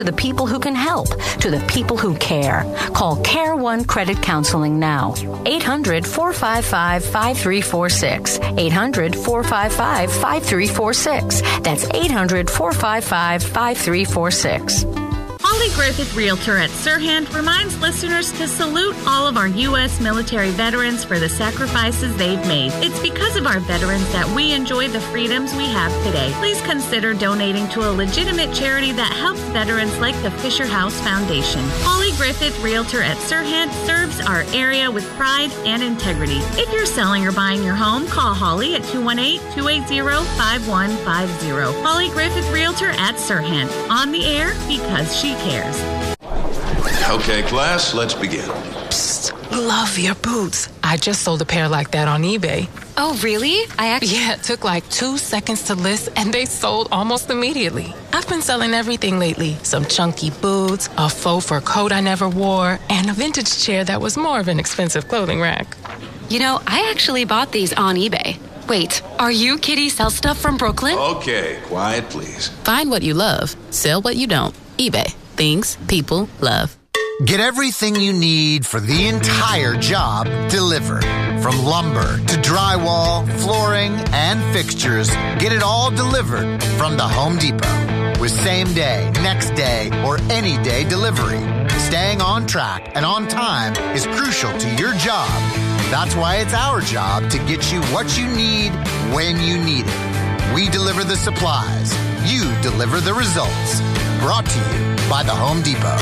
To the people who can help, to the people who care. Call Care One Credit Counseling now. 800-455-5346. 800-455-5346. That's 800-455-5346. Holly Griffith, Realtor at Sirhan, reminds listeners to salute all of our U.S. military veterans for the sacrifices they've made. It's because of our veterans that we enjoy the freedoms we have today. Please consider donating to a legitimate charity that helps veterans like the Fisher House Foundation. Holly Griffith, Realtor at Sirhan, serves our area with pride and integrity. If you're selling or buying your home, call Holly at 218-280-5150. Holly Griffith, Realtor at Sirhan. On the air because she cares. Okay, class, let's begin. Psst, love your boots. I just sold a pair like that on eBay. Oh, really? Yeah, it took like 2 seconds to list, and they sold almost immediately. I've been selling everything lately. Some chunky boots, a faux fur coat I never wore, and a vintage chair that was more of an expensive clothing rack. You know, I actually bought these on eBay. Wait, are you Kitty Sell Stuff from Brooklyn? Okay, quiet, please. Find what you love. Sell what you don't. eBay. Things people love. Get everything you need for the entire job delivered. From lumber to drywall, flooring, and fixtures, get it all delivered from the Home Depot. With same day, next day, or any day delivery. Staying on track and on time is crucial to your job. That's why it's our job to get you what you need when you need it. We deliver the supplies. You deliver the results. Brought to you by the Home Depot.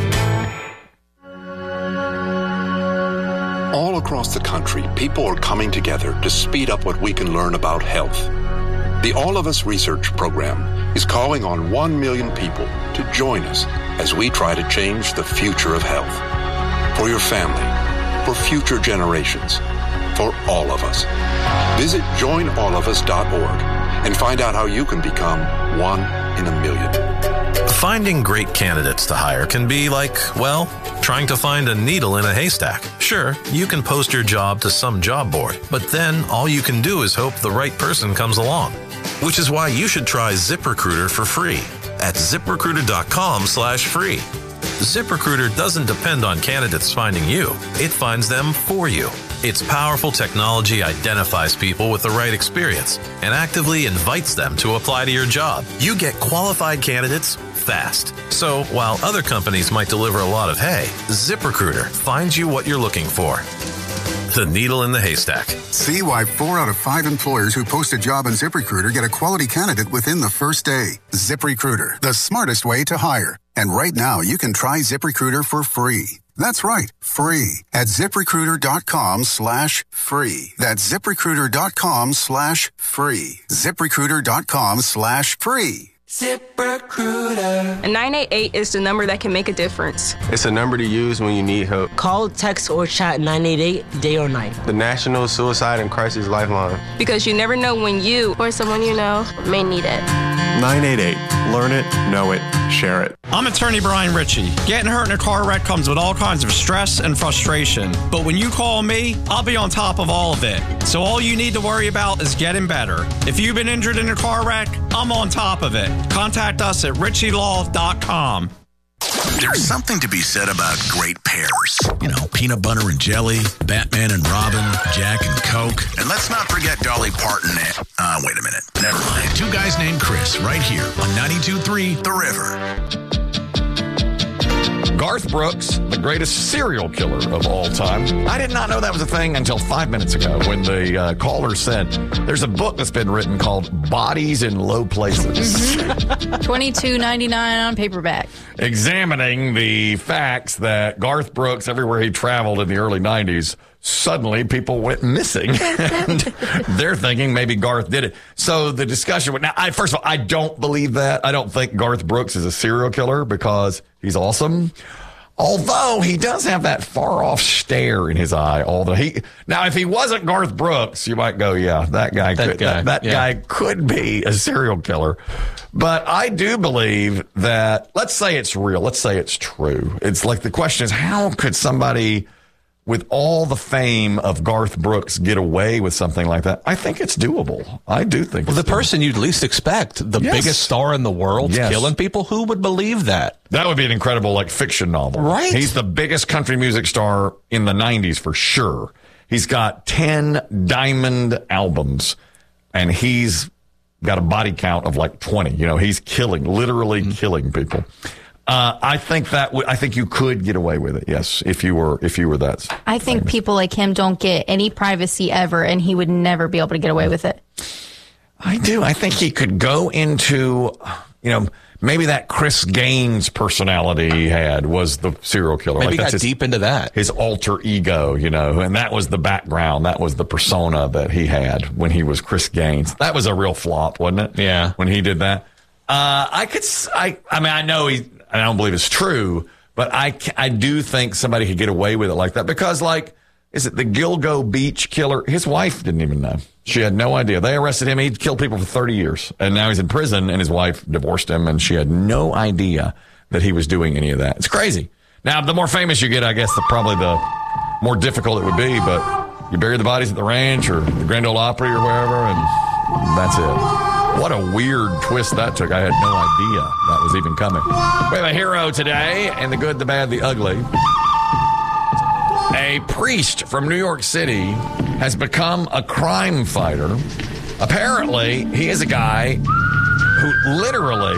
All across the country, people are coming together to speed up what we can learn about health. The All of Us Research Program is calling on 1 million people to join us as we try to change the future of health. For your family, for future generations, for all of us. Visit joinallofus.org and find out how you can become 1 in a million. Finding great candidates to hire can be like, well, trying to find a needle in a haystack. Sure, you can post your job to some job board, but then all you can do is hope the right person comes along. Which is why you should try ZipRecruiter for free at ZipRecruiter.com/free. ZipRecruiter doesn't depend on candidates finding you. It finds them for you. Its powerful technology identifies people with the right experience and actively invites them to apply to your job. You get qualified candidates fast. So while other companies might deliver a lot of hay, ZipRecruiter finds you what you're looking for. The needle in the haystack. See why 4 out of 5 employers who post a job on ZipRecruiter get a quality candidate within the first day. ZipRecruiter, the smartest way to hire. And right now, you can try ZipRecruiter for free. That's right, free at ZipRecruiter.com/free. That's ZipRecruiter.com/free. ZipRecruiter.com/free. ZipRecruiter. A 988 is the number that can make a difference. It's a number to use when you need help. Call, text, or chat 988 day or night. The National Suicide and Crisis Lifeline. Because you never know when you or someone you know may need it. 988. Learn it, know it, share it. I'm attorney Brian Ritchie. Getting hurt in a car wreck comes with all kinds of stress and frustration. But when you call me, I'll be on top of all of it. So all you need to worry about is getting better. If you've been injured in a car wreck, I'm on top of it. Contact us at ritchielaw.com. There's something to be said about great pairs. You know, peanut butter and jelly, Batman and Robin, Jack and Coke. And let's not forget Dolly Parton and... wait a minute. Never mind. 2 guys named Chris right here on 92.3 The River. Garth Brooks, the greatest serial killer of all time. I did not know that was a thing until 5 minutes ago when the caller said there's a book that's been written called Bodies in Low Places. $22.99 on paperback. Examining the facts that Garth Brooks, everywhere he traveled in the early 90s, suddenly people went missing. And they're thinking maybe Garth did it. So the discussion... Now, first of all, I don't believe that. I don't think Garth Brooks is a serial killer because he's awesome. Although he does have that far-off stare in his eye. Now, if he wasn't Garth Brooks, you might go, yeah, that guy could be a serial killer. But I do believe that, let's say it's real. Let's say it's true. It's like the question is, how could somebody with all the fame of Garth Brooks, get away with something like that? I think it's doable. I do think the person you'd least expect, the biggest star in the world, killing people. Who would believe that? That would be an incredible, fiction novel. Right. He's the biggest country music star in the 90s for sure. He's got 10 diamond albums, and he's got a body count of 20. He's literally killing people. I think you could get away with it. Yes, if you were that. I think people like him don't get any privacy ever, and he would never be able to get away with it. I do. I think he could go into, maybe that Chris Gaines personality he had was the serial killer. Maybe he got deep into that. His alter ego, and that was the background. That was the persona that he had when he was Chris Gaines. That was a real flop, wasn't it? Yeah. When he did that. I know I don't believe it's true, but I do think somebody could get away with it like that because, is it the Gilgo Beach killer? His wife didn't even know. She had no idea. They arrested him. He'd killed people for 30 years, and now he's in prison, and his wife divorced him, and she had no idea that he was doing any of that. It's crazy. Now, the more famous you get, I guess, probably the more difficult it would be, but you bury the bodies at the ranch or the Grand Ole Opry or wherever, and that's it. What a weird twist that took. I had no idea that was even coming. We have a hero today, and the good, the bad, the ugly. A priest from New York City has become a crime fighter. Apparently, he is a guy who literally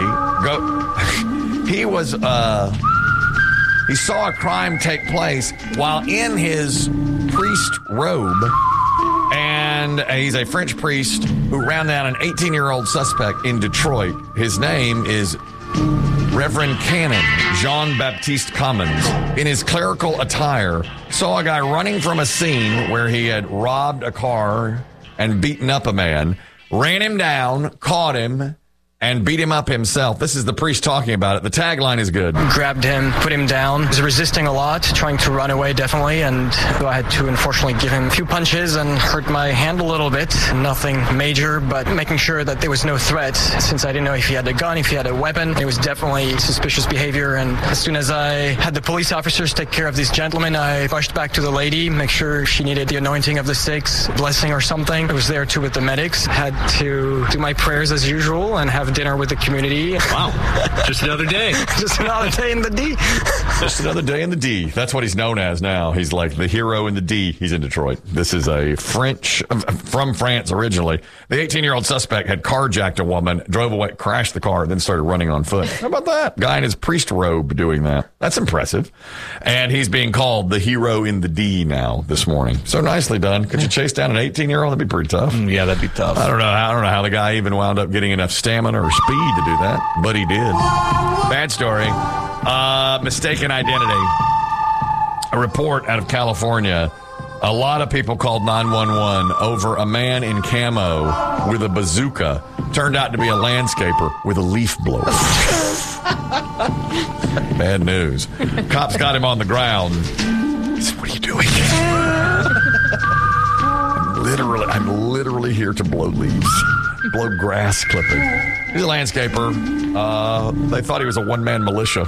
he saw a crime take place while in his priest robe. And he's a French priest who ran down an 18-year-old suspect in Detroit. His name is Reverend Canon Jean-Baptiste Commons. In his clerical attire, saw a guy running from a scene where he had robbed a car and beaten up a man, ran him down, caught him, and beat him up himself. This is the priest talking about it. The tagline is good. Grabbed him, put him down. He was resisting a lot, trying to run away, definitely. And I had to, unfortunately, give him a few punches and hurt my hand a little bit. Nothing major, but making sure that there was no threat. Since I didn't know if he had a gun, if he had a weapon, it was definitely suspicious behavior. And as soon as I had the police officers take care of this gentleman, I rushed back to the lady, make sure she needed the anointing of the six, blessing or something. I was there too with the medics. Had to do my prayers as usual and have dinner with the community. Wow. Just another day. Just another day in the D. Just another day in the D. That's what he's known as now. He's like the hero in the D. He's in Detroit. This is a from France originally. The 18-year-old suspect had carjacked a woman, drove away, crashed the car, then started running on foot. How about that? Guy in his priest robe doing that. That's impressive. And he's being called the hero in the D now this morning. So nicely done. Could you chase down an 18-year-old? That'd be pretty tough. Yeah, that'd be tough. I don't know how the guy even wound up getting enough stamina or speed to do that, but he did. Bad story. Mistaken identity. A report out of California. A lot of people called 911 over a man in camo with a bazooka. Turned out to be a landscaper with a leaf blower. Bad news. Cops got him on the ground. He said, "What are you doing?" I'm literally here to blow leaves. Blow grass clipping. He's a landscaper. They thought he was a one-man militia.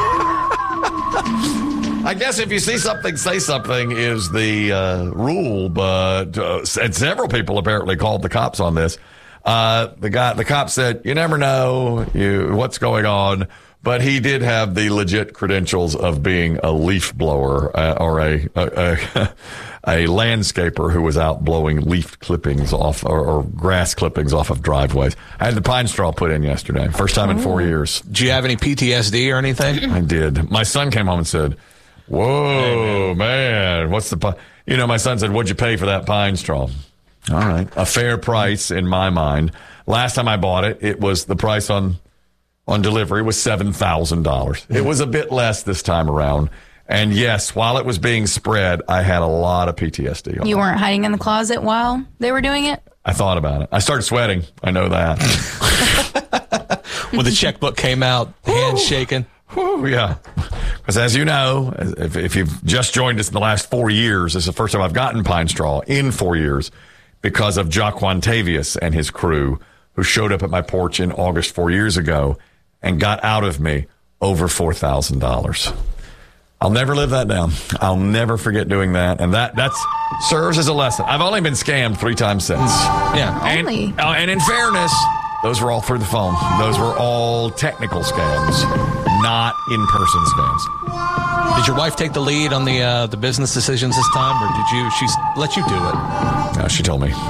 I guess if you see something, say something is the rule, but and several people apparently called the cops on this. The cop said, "You never know what's going on," but he did have the legit credentials of being a leaf blower or a landscaper who was out blowing leaf clippings off or grass clippings off of driveways. I had the pine straw put in yesterday. First time in 4 years. Do you have any PTSD or anything? I did. My son came home and said, "Whoa, man, what's the my son said, "What'd you pay for that pine straw?" All right. A fair price in my mind. Last time I bought it, it was the price on delivery was $7,000. It was a bit less this time around. And yes, while it was being spread, I had a lot of PTSD. You weren't hiding in the closet while they were doing it? I thought about it. I started sweating. I know that. When the checkbook came out, hands shaking. Yeah. Because as you know, if you've just joined us in the last 4 years, this is the first time I've gotten pine straw in 4 years because of Jaquantavius and his crew who showed up at my porch in August 4 years ago and got out of me over $4,000. I'll never live that down. I'll never forget doing that. And that serves as a lesson. I've only been scammed 3 times since. Yeah. And in fairness, those were all through the phone. Those were all technical scams, not in-person scams. Did your wife take the lead on the business decisions this time, or did she let you do it? No, she told me.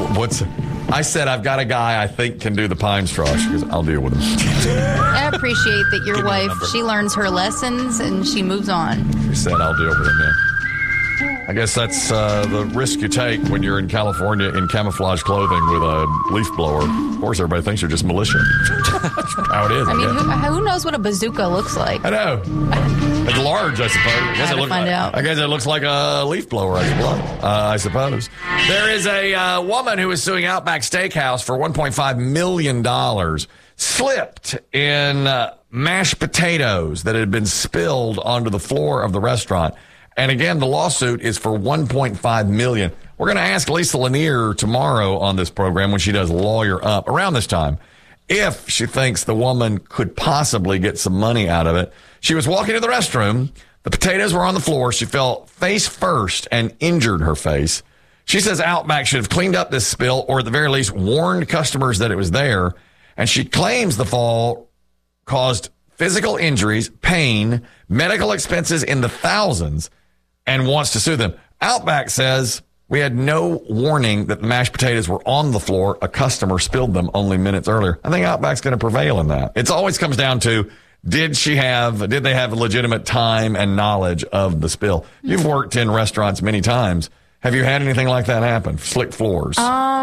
I said, I've got a guy I think can do the pine straw. She goes, I'll deal with him. I appreciate that your wife, she learns her lessons and she moves on. She said, I'll deal with him, yeah. I guess that's the risk you take when you're in California in camouflage clothing with a leaf blower. Of course, everybody thinks you're just militia. That's how it is. I mean, who knows what a bazooka looks like? I know. It's large, I suppose. I guess it looks like a leaf blower, I suppose. There is a woman who is suing Outback Steakhouse for $1.5 million. Slipped in mashed potatoes that had been spilled onto the floor of the restaurant. And again, the lawsuit is for $1.5 million. We're going to ask Lisa Lanier tomorrow on this program when she does Lawyer Up around this time if she thinks the woman could possibly get some money out of it. She was walking to the restroom. The potatoes were on the floor. She fell face first and injured her face. She says Outback should have cleaned up this spill or at the very least warned customers that it was there. And she claims the fall caused physical injuries, pain, medical expenses in the thousands, and wants to sue them. Outback says we had no warning that the mashed potatoes were on the floor. A customer spilled them only minutes earlier. I think Outback's going to prevail in that. It always comes down to, did they have legitimate time and knowledge of the spill? You've worked in restaurants many times. Have you had anything like that happen? Slick floors?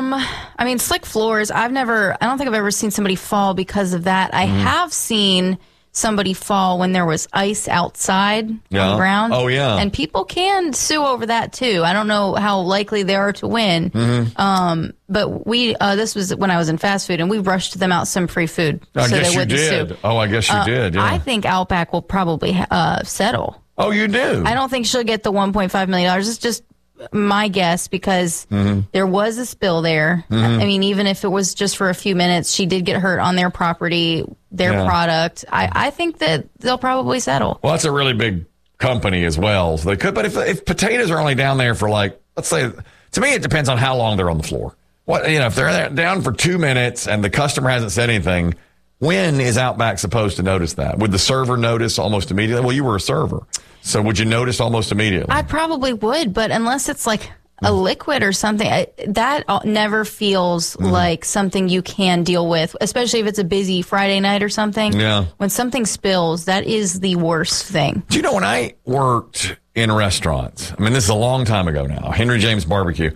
I mean, slick floors. I don't think I've ever seen somebody fall because of that. I have seen somebody fall when there was ice outside on the ground. Oh, yeah. And people can sue over that, too. I don't know how likely they are to win. But this was when I was in fast food, and we rushed them out some free food. I guess you did. Oh, I guess you did, yeah. I think Outback will probably settle. Oh, you do? I don't think she'll get the $1.5 million. It's just my guess because there was a spill there. I mean, even if it was just for a few minutes, she did get hurt on their property, their product. I think that they'll probably settle. Well, that's a really big company as well. So they could, but if potatoes are only down there for let's say, to me, it depends on how long they're on the floor. If they're down for 2 minutes and the customer hasn't said anything, when is Outback supposed to notice that? Would the server notice almost immediately? Well, you were a server. So would you notice almost immediately? I probably would, but unless it's like a liquid or something, that never feels like something you can deal with, especially if it's a busy Friday night or something. Yeah. When something spills, that is the worst thing. Do you know when I worked in restaurants, I mean, this is a long time ago now, Henry James Barbecue,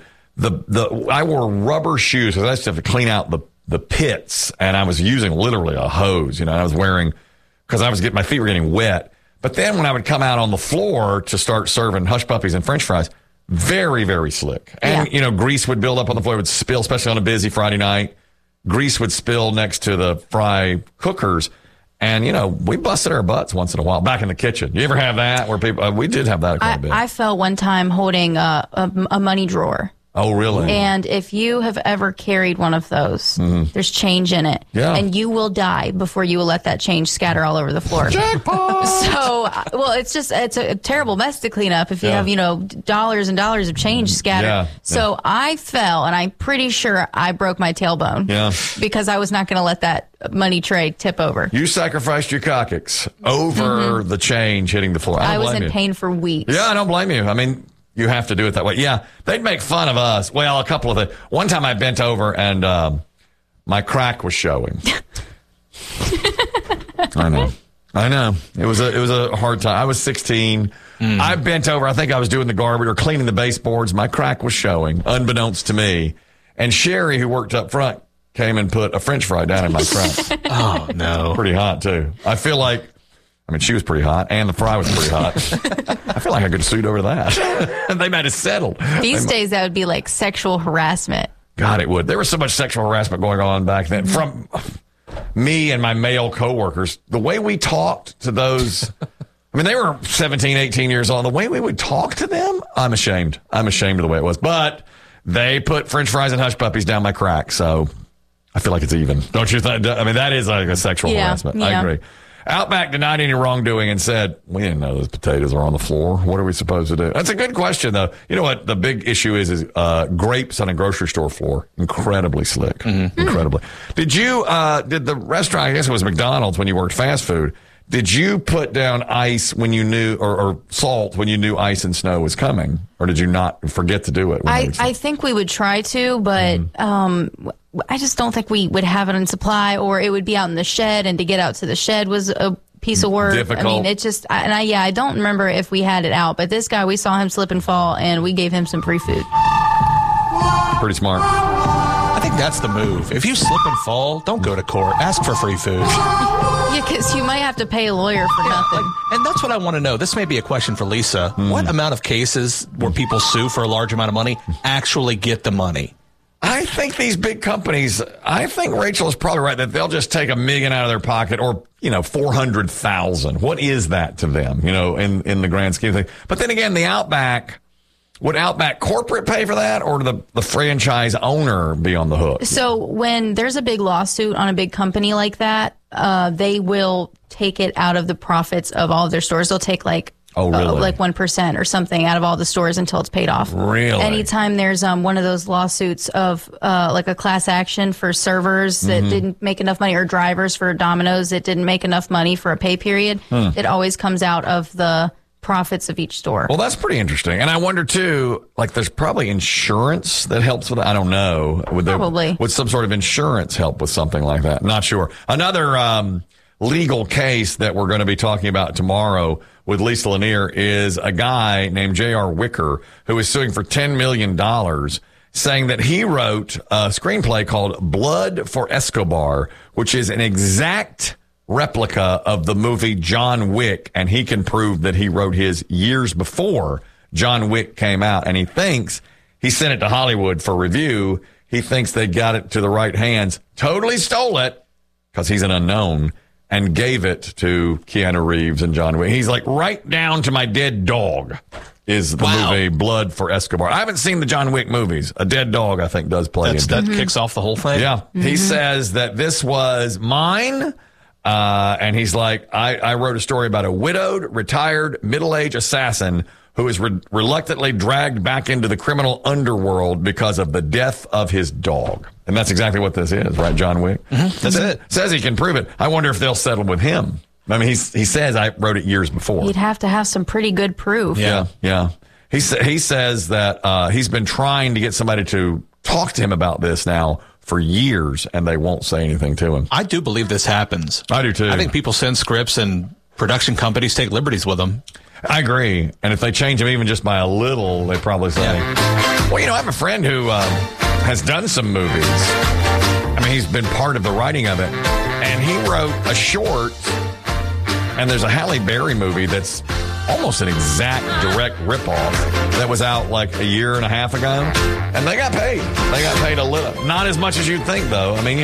I wore rubber shoes because I used to have to clean out the pits, and I was using literally a hose, I was wearing, because my feet were getting wet. But then when I would come out on the floor to start serving hush puppies and French fries, very, very slick. And, grease would build up on the floor, it would spill, especially on a busy Friday night. Grease would spill next to the fry cookers. And, we busted our butts once in a while back in the kitchen. You ever have that where people, we did have that quite a bit. I fell one time holding a money drawer. Oh, really? And if you have ever carried one of those, there's change in it. Yeah. And you will die before you will let that change scatter all over the floor. Jackpot! So, it's a terrible mess to clean up if you have, dollars and dollars of change scattered. Yeah. So I fell, and I'm pretty sure I broke my tailbone. Yeah. Because I was not going to let that money tray tip over. You sacrificed your coccyx over the change hitting the floor. I was in pain for weeks. Yeah, I don't blame you. I mean, you have to do it that way. Yeah, they'd make fun of us. Well, a couple of it. One time I bent over and my crack was showing. I know. It was a hard time. I was 16. I bent over. I think I was doing the garbage or cleaning the baseboards. My crack was showing, unbeknownst to me. And Sherry, who worked up front, came and put a French fry down in my crack. Oh, no. Pretty hot, too. I feel like, she was pretty hot, and the fry was pretty hot. I feel like I could have sued over that. They might have settled. These days, that would be like sexual harassment. God, it would. There was so much sexual harassment going on back then from me and my male coworkers. The way we talked to those, they were 17, 18 years old. The way we would talk to them, I'm ashamed. I'm ashamed of the way it was. But they put French fries and hush puppies down my crack, so I feel like it's even. Don't you think? That is like a sexual harassment. Yeah. I agree. Outback denied any wrongdoing and said, we didn't know those potatoes are on the floor. What are we supposed to do? That's a good question, though. You know what the big issue is grapes on a grocery store floor. Incredibly slick. Mm-hmm. Incredibly. Did the restaurant, I guess it was McDonald's when you worked fast food, did you put down ice when you knew, or salt when you knew ice and snow was coming? Or did you not forget to do it? I think we would try to, but I just don't think we would have it in supply, or it would be out in the shed, and to get out to the shed was a piece of work. Difficult. I mean, it just, I don't remember if we had it out, but this guy, we saw him slip and fall, and we gave him some free food. Pretty smart. I think that's the move. If you slip and fall, don't go to court. Ask for free food. Yeah, because you might have to pay a lawyer for nothing. And that's what I want to know. This may be a question for Lisa. What amount of cases where people sue for a large amount of money actually get the money? I think these big companies, I think Rachel is probably right that they'll just take $1 million out of their pocket, or, $400,000. What is that to them, in the grand scheme of things? But then again, the Outback, would Outback corporate pay for that, or the franchise owner be on the hook? So when there's a big lawsuit on a big company like that, they will take it out of the profits of all of their stores. They'll take like 1% or something out of all the stores until it's paid off. Really? Anytime there's one of those lawsuits of like a class action for servers that didn't make enough money, or drivers for Domino's that didn't make enough money for a pay period, it always comes out of the profits of each store. Well, that's pretty interesting. And I wonder too, there's probably insurance that helps with it. I don't know. Would some sort of insurance help with something like that? Not sure. Another legal case that we're going to be talking about tomorrow with Lisa Lanier is a guy named J.R. Wicker, who is suing for $10 million, saying that he wrote a screenplay called Blood for Escobar, which is an exact replica of the movie John Wick, and he can prove that he wrote his years before John Wick came out, and he thinks he sent it to Hollywood for review. He thinks they got it to the right hands, totally stole it, because he's an unknown, and gave it to Keanu Reeves and John Wick. He's like, right down to my dead dog is the movie Blood for Escobar. I haven't seen the John Wick movies. A dead dog, I think, does play into that kicks off the whole thing? Yeah. He says that this was mine. And he's like, I wrote a story about a widowed, retired, middle-aged assassin who is reluctantly dragged back into the criminal underworld because of the death of his dog. And that's exactly what this is, right, John Wick? That's it. Says he can prove it. I wonder if they'll settle with him. I mean, he says I wrote it years before. You'd have to have some pretty good proof. Yeah. He says that he's been trying to get somebody to talk to him about this now for years, and they won't say anything to him. I do believe this happens. I do too. I think people send scripts and production companies take liberties with them. I agree. And if they change them even just by a little, they probably say, well, I have a friend who has done some movies. I mean, he's been part of the writing of it. And he wrote a short, and there's a Halle Berry movie that's almost an exact direct ripoff that was out like a year and a half ago. And they got paid. They got paid a little. Not as much as you'd think, though. I mean,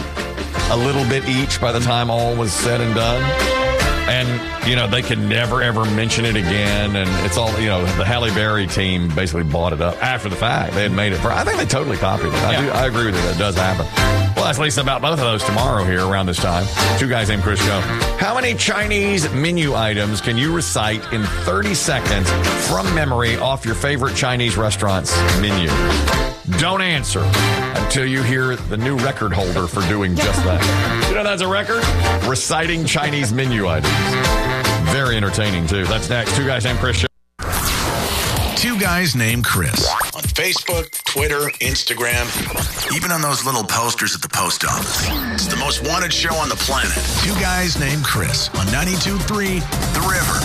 a little bit each by the time all was said and done. And, they could never, ever mention it again. And it's all, the Halle Berry team basically bought it up after the fact. They had made it I think they totally copied it. I agree with you. That does happen. Well, that's Lisa about both of those tomorrow here around this time. Two guys named Chris Show. How many Chinese menu items can you recite in 30 seconds from memory off your favorite Chinese restaurant's menu? Don't answer until you hear the new record holder for doing just that. That's a record? Reciting Chinese menu items. Very entertaining, too. That's next. Two guys named Chris Show. Two Guys Named Chris. On Facebook, Twitter, Instagram, even on those little posters at the post office. It's the most wanted show on the planet. Two Guys Named Chris on 92.3 The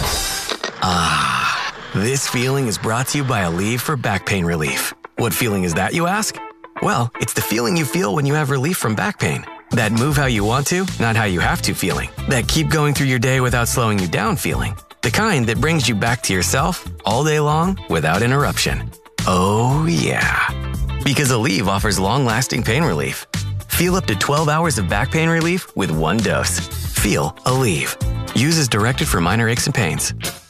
River. This feeling is brought to you by Aleve for back pain relief. What feeling is that, you ask? Well, it's the feeling you feel when you have relief from back pain. That move how you want to, not how you have to feeling. That keep going through your day without slowing you down feeling. The kind that brings you back to yourself all day long without interruption. Oh, yeah. Because Aleve offers long-lasting pain relief. Feel up to 12 hours of back pain relief with one dose. Feel Aleve. Use as directed for minor aches and pains.